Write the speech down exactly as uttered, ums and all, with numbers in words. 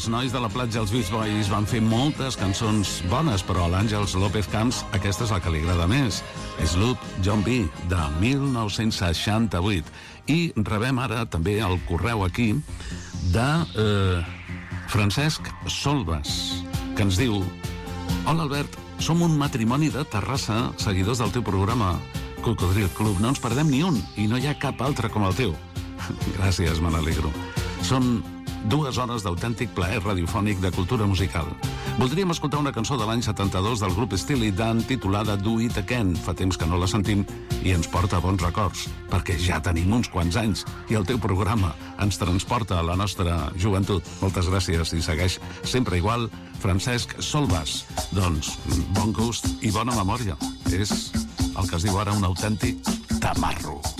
els nois de la platja, els Beach Boys, van fer moltes cançons bones, però a l'Àngels López Camps aquesta és la que li agrada més. És Loop John B, de mil nou-cents seixanta-vuit. I rebem ara també el correu aquí de eh, Francesc Solbas, que ens diu: Hola, Albert, som un matrimoni de Terrassa, seguidors del teu programa Cocodril Club. No ens perdem ni un, i no hi ha cap altre com el teu. Gràcies, me n'alegro. Són dues hores d'autèntic plaer radiofònic de cultura musical. Voldríem escoltar una cançó de l'any setanta-dos del grup Steely Dan titulada Do It Again. Fa temps que no la sentim i ens porta bons records, perquè ja tenim uns quants anys i el teu programa ens transporta a la nostra joventut. Moltes gràcies i segueix sempre igual, Francesc Solbas. Doncs bon gust i bona memòria. És el que es diu ara un autèntic tamarro.